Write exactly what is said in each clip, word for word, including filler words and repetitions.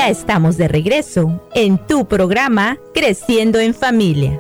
Ya estamos de regreso en tu programa Creciendo en Familia.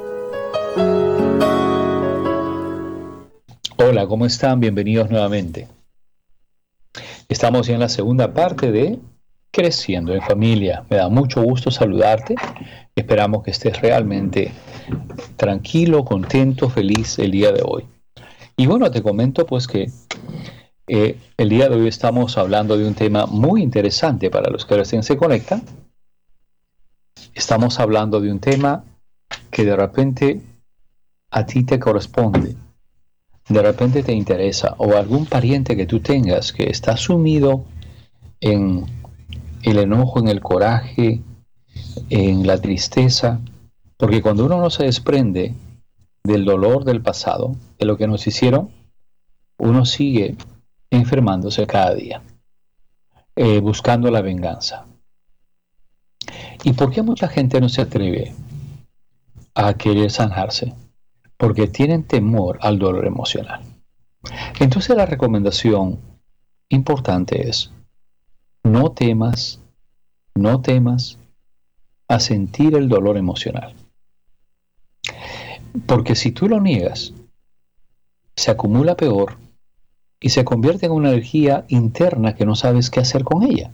Hola, ¿cómo están? Bienvenidos nuevamente. Estamos ya en la segunda parte de Creciendo en Familia. Me da mucho gusto saludarte. Esperamos que estés realmente tranquilo, contento, feliz el día de hoy. Y bueno, te comento pues que eh, el día de hoy estamos hablando de un tema muy interesante para los que recién se conectan. Estamos hablando de un tema que de repente a ti te corresponde, de repente te interesa, o algún pariente que tú tengas que está sumido en el enojo, en el coraje, en la tristeza, porque cuando uno no se desprende del dolor del pasado, de lo que nos hicieron, uno sigue enfermándose cada día, eh, buscando la venganza. ¿Y por qué mucha gente no se atreve a querer sanarse? Porque tienen temor al dolor emocional. Entonces la recomendación importante es: no temas, no temas a sentir el dolor emocional. Porque si tú lo niegas, se acumula peor y se convierte en una energía interna que no sabes qué hacer con ella.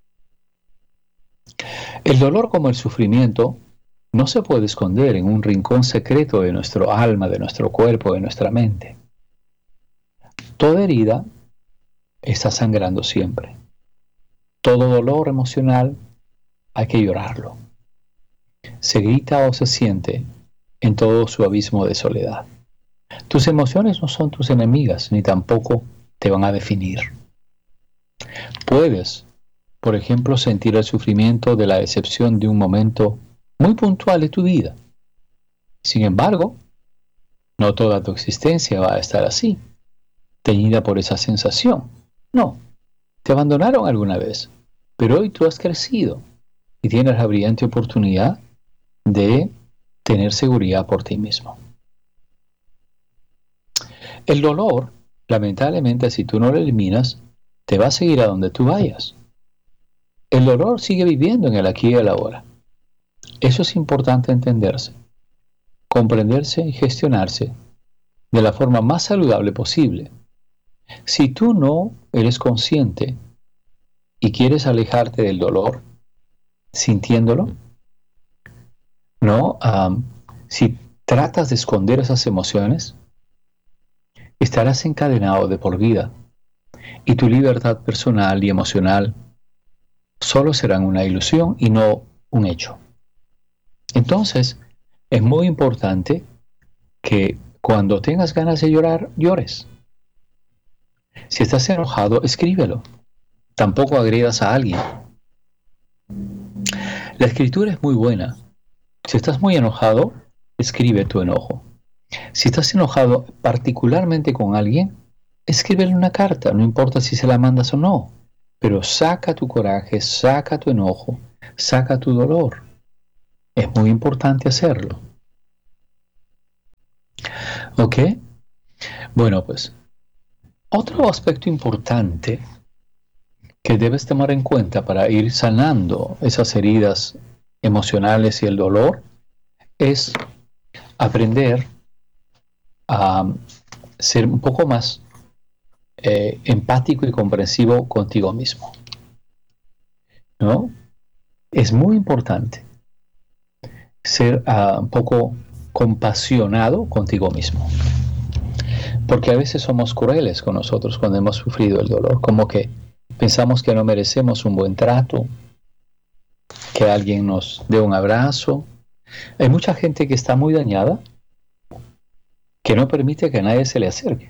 El dolor, como el sufrimiento, no se puede esconder en un rincón secreto de nuestro alma, de nuestro cuerpo, de nuestra mente. Toda herida está sangrando siempre. Todo dolor emocional hay que llorarlo. Se grita o se siente en todo su abismo de soledad. Tus emociones no son tus enemigas, ni tampoco te van a definir. Puedes, por ejemplo, sentir el sufrimiento de la decepción de un momento muy puntual de tu vida. Sin embargo, no toda tu existencia va a estar así, teñida por esa sensación. No, te abandonaron alguna vez, pero hoy tú has crecido y tienes la brillante oportunidad de tener seguridad por ti mismo. El dolor, lamentablemente, si tú no lo eliminas, te va a seguir a donde tú vayas. El dolor sigue viviendo en el aquí y el ahora. Eso es importante entenderse, comprenderse y gestionarse de la forma más saludable posible. Si tú no eres consciente y quieres alejarte del dolor, sintiéndolo, no, um, si tratas de esconder esas emociones, estarás encadenado de por vida y tu libertad personal y emocional solo serán una ilusión y no un hecho. Entonces, es muy importante que cuando tengas ganas de llorar, llores. Si estás enojado, escríbelo. Tampoco agredas a alguien. La escritura es muy buena. Si estás muy enojado, escribe tu enojo. Si estás enojado particularmente con alguien, escríbele una carta, no importa si se la mandas o no, pero saca tu coraje, saca tu enojo, saca tu dolor. Es muy importante hacerlo. ¿Ok? Bueno, pues, otro aspecto importante que debes tomar en cuenta para ir sanando esas heridas emocionales y el dolor es aprender a ser un poco más eh, empático y comprensivo contigo mismo, ¿no? Es muy importante ser uh, un poco compasionado contigo mismo, porque a veces somos crueles con nosotros cuando hemos sufrido el dolor, como que pensamos que no merecemos un buen trato, que alguien nos dé un abrazo. Hay mucha gente que está muy dañada, que no permite que nadie se le acerque.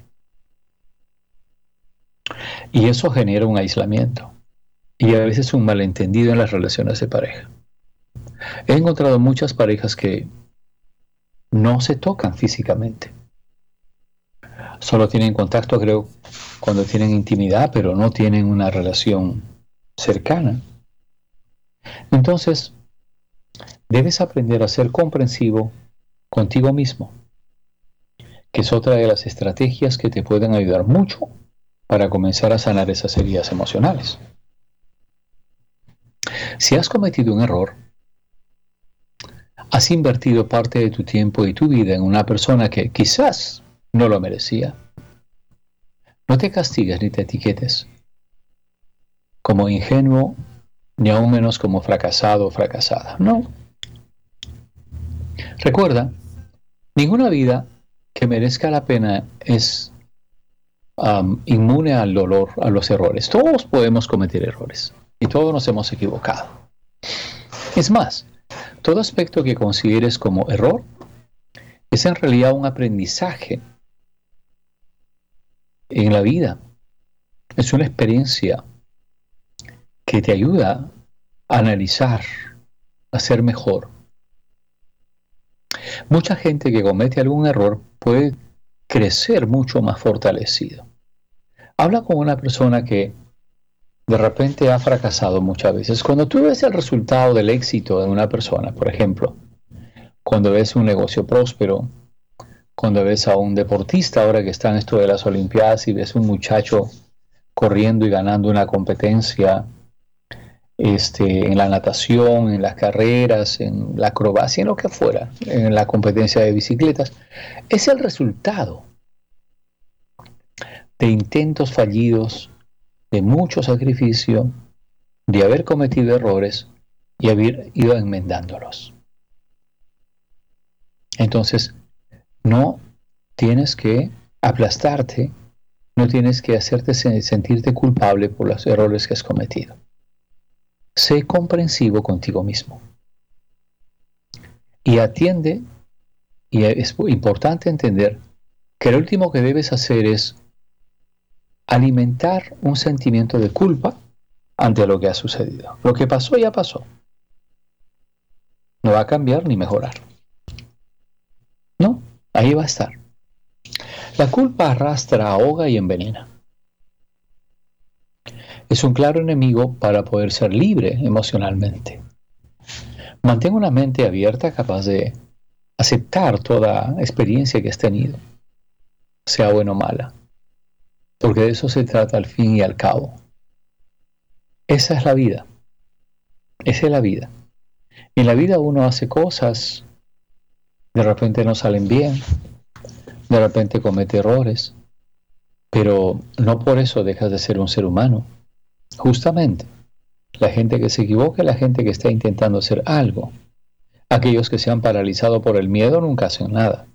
Y eso genera un aislamiento y a veces un malentendido en las relaciones de pareja. He encontrado muchas parejas que no se tocan físicamente. Solo tienen contacto, creo, cuando tienen intimidad, pero no tienen una relación cercana. Entonces, debes aprender a ser comprensivo contigo mismo, que es otra de las estrategias que te pueden ayudar mucho para comenzar a sanar esas heridas emocionales. Si has cometido un error, has invertido parte de tu tiempo y tu vida en una persona que quizás no lo merecía, no te castigues ni te etiquetes como ingenuo, ni aún menos como fracasado o fracasada. No. Recuerda, ninguna vida que merezca la pena es um, inmune al dolor, a los errores. Todos podemos cometer errores y todos nos hemos equivocado. Es más, todo aspecto que consideres como error es en realidad un aprendizaje en la vida. Es una experiencia que te ayuda a analizar, a ser mejor. Mucha gente que comete algún error puede crecer mucho más fortalecido. Habla con una persona que de repente ha fracasado muchas veces. Cuando tú ves el resultado del éxito de una persona, por ejemplo, cuando ves un negocio próspero, cuando ves a un deportista ahora que está en esto de las Olimpiadas y ves un muchacho corriendo y ganando una competencia, Este, en la natación, en las carreras, en la acrobacia, en lo que fuera, en la competencia de bicicletas, es el resultado de intentos fallidos, de mucho sacrificio, de haber cometido errores y haber ido enmendándolos. Entonces, no tienes que aplastarte, no tienes que hacerte sentirte culpable por los errores que has cometido. Sé comprensivo contigo mismo y atiende, y es importante entender que lo último que debes hacer es alimentar un sentimiento de culpa ante lo que ha sucedido. Lo que pasó ya pasó. No va a cambiar ni mejorar. No, ahí va a estar. La culpa arrastra, ahoga y envenena. Es un claro enemigo para poder ser libre emocionalmente. Mantén una mente abierta, capaz de aceptar toda experiencia que has tenido, sea buena o mala, porque de eso se trata al fin y al cabo. Esa es la vida. Esa es la vida. En la vida uno hace cosas, de repente no salen bien, de repente comete errores, pero no por eso dejas de ser un ser humano. Justamente, la gente que se equivoca es la gente que está intentando hacer algo. Aquellos que se han paralizado por el miedo nunca hacen nada.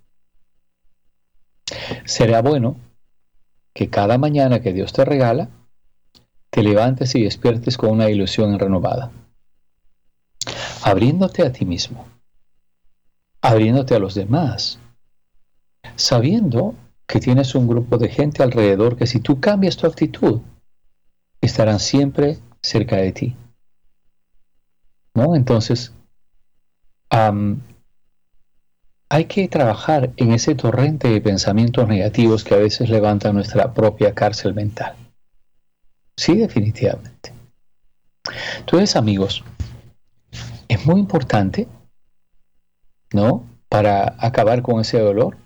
Será bueno que cada mañana que Dios te regala, te levantes y despiertes con una ilusión renovada, abriéndote a ti mismo, abriéndote a los demás, sabiendo que tienes un grupo de gente alrededor que si tú cambias tu actitud, estarán siempre cerca de ti. ¿No? Entonces, um, hay que trabajar en ese torrente de pensamientos negativos que a veces levantan nuestra propia cárcel mental. Sí, definitivamente. Entonces, amigos, es muy importante, ¿no?, para acabar con ese dolor,